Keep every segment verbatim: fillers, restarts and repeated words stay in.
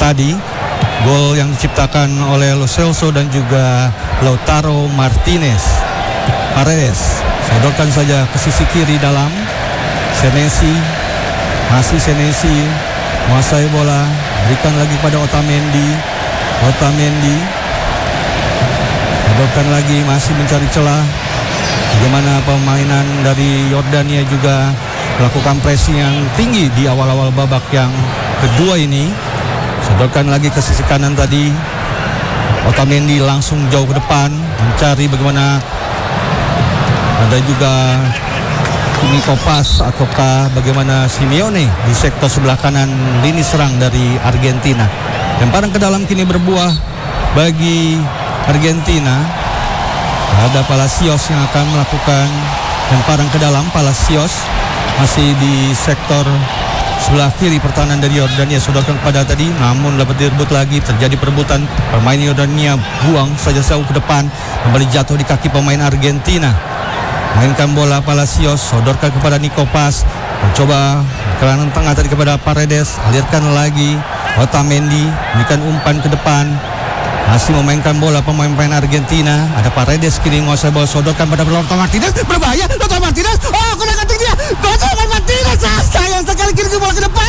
tadi. Gol yang diciptakan oleh Lo Celso dan juga Lautaro Martinez. Paredes sodorkan saja ke sisi kiri dalam. Senesi, masih Senesi menguasai bola, berikan lagi pada Otamendi. Otamendi sodorkan lagi, masih mencari celah. Bagaimana permainan dari Yordania juga melakukan pressing yang tinggi di awal-awal babak yang kedua ini. Sodorkan lagi ke sisi kanan tadi. Otamendi langsung jauh ke depan mencari bagaimana ada juga Nico Pas ataukah bagaimana Simeone di sektor sebelah kanan lini serang dari Argentina. Lemparan ke dalam kini berbuah bagi Argentina. Ada Palacios yang akan melakukan lemparan ke dalam. Palacios masih di sektor sebelah kiri pertahanan dari Yordania, sodorkan kepada tadi, namun dapat direbut lagi. Terjadi perebutan, pemain Yordania buang saja jauh ke depan, kembali jatuh di kaki pemain Argentina. Mainkan bola Palacios, sodorkan kepada Nico Pas, mencoba kerangan tengah tadi kepada Paredes, alirkan lagi Otamendi, berikan umpan ke depan, masih memainkan bola pemain-pemain Argentina. Ada Paredes kiri menguasai bola, sodorkan pada Lautaro Martinez, berbahaya Lautaro Martinez, oh kena kating dia, Lautaro Martinez, ah, sayang sekali kiri bola ke depan,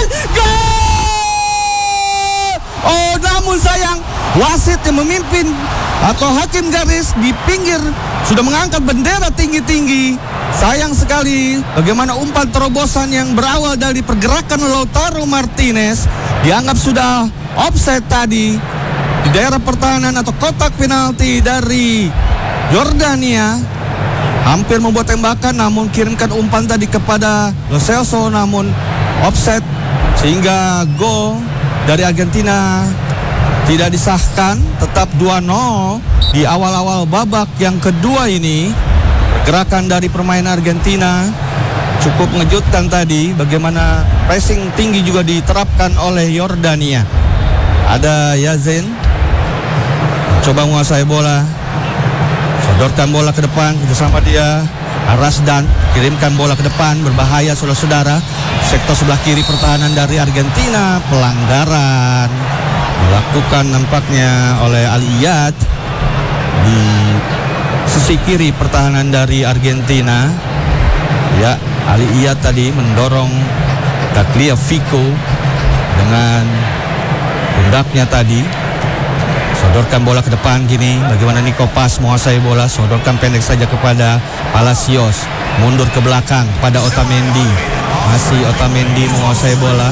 gol! Oh namun sayang, wasit yang memimpin atau hakim garis di pinggir sudah mengangkat bendera tinggi-tinggi. Sayang sekali bagaimana umpan terobosan yang berawal dari pergerakan Lautaro Martinez dianggap sudah offside tadi di daerah pertahanan atau kotak penalti dari Yordania. Hampir membuat tembakan, namun kirimkan umpan tadi kepada Lo Celso, namun offside sehingga gol dari Argentina tidak disahkan. Tetap dua nol di awal-awal babak yang kedua ini. Pergerakan dari permainan Argentina cukup mengejutkan tadi, bagaimana pressing tinggi juga diterapkan oleh Yordania. Ada Yazen coba menguasai bola, sodorkan bola ke depan bersama dia. Arasdan kirimkan bola ke depan, berbahaya saudara-saudara. Sektor sebelah kiri pertahanan dari Argentina, pelanggaran dilakukan nampaknya oleh Aliyat di sisi kiri pertahanan dari Argentina. Ya, Aliyat tadi mendorong Tagliafico dengan pundaknya tadi. Sodorkan bola ke depan gini, bagaimana Nico Pas menguasai bola, sodorkan pendek saja kepada Palacios, mundur ke belakang pada Otamendi. Masih Otamendi menguasai bola,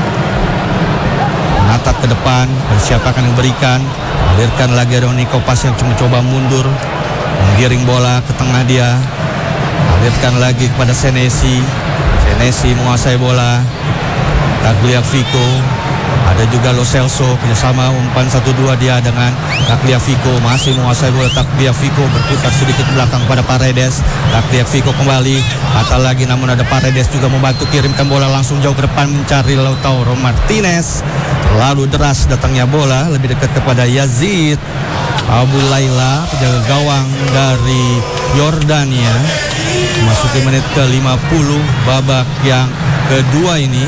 menatap ke depan, siapa akan yang berikan, alirkan lagi ada Nico Pas yang cuma coba mundur, menggiring bola ke tengah dia, alirkan lagi kepada Senesi. Senesi menguasai bola, Tagliafico. Ada juga Lo Celso, kerjasama umpan satu dua dia dengan Tagliafico, masih menguasai bola. Tagliafico berputar sedikit belakang pada Paredes. Tagliafico kembali, batal lagi, namun ada Paredes juga membantu, kirimkan bola langsung jauh ke depan mencari Lautaro Martinez. Terlalu deras datangnya bola, lebih dekat kepada Yazid Abu Laila, penjaga gawang dari Yordania. Memasuki menit ke lima puluh babak yang kedua ini.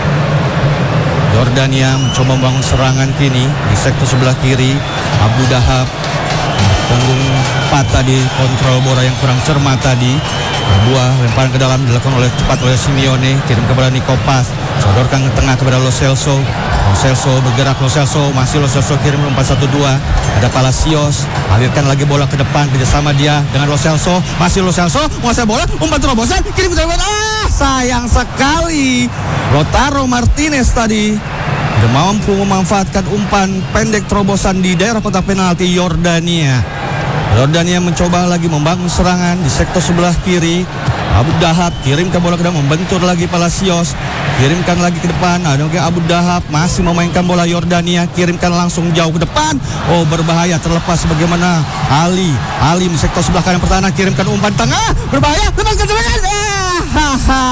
Yordania mencoba membangun serangan kini di sektor sebelah kiri. Abu Dahab punggung empat tadi, kontrol bola yang kurang cermat tadi. Buah lemparan ke dalam dilakukan oleh cepat oleh Simeone, kirim kepada Nico Pas, sodorkan ke tengah kepada Lo Celso. Lo Celso bergerak, Lo Celso masih Lo Celso kirim umpan satu dua. Ada Palacios, alirkan lagi bola ke depan, kerjasama dia dengan Lo Celso, masih Lo Celso menguasai bola, umpan terobosan, kirim ke depan. Ah, sayang sekali Lautaro Martinez tadi tidak mampu memanfaatkan umpan pendek terobosan di daerah kotak penalti Yordania. Yordania mencoba lagi membangun serangan di sektor sebelah kiri. Abu Dahab kirimkan bola ke depan, membentur lagi Palacios, kirimkan lagi ke depan. Ada Abu Dahab masih memainkan bola Yordania, kirimkan langsung jauh ke depan. Oh berbahaya, terlepas bagaimana Ali Ali di sektor sebelah kanan pertahanan, kirimkan umpan tengah, berbahaya, lepaskan serangan. Eh, haha.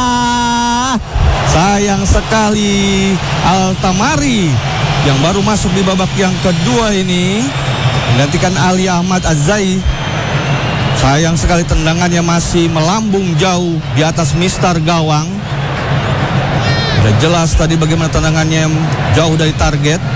Sayang sekali Altamari yang baru masuk di babak yang kedua ini menggantikan Ali Ahmad Azai. Sayang sekali tendangannya masih melambung jauh di atas mistar gawang. Sudah jelas tadi bagaimana tendangannya jauh dari target.